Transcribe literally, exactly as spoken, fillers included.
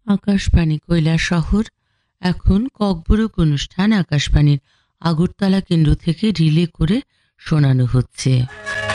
আকাশবাণী কৈলাসহর এখন ককবরক অনুষ্ঠান আকাশবাণীর আগরতলা কেন্দ্র থেকে রিলে করে শোনানো হচ্ছে।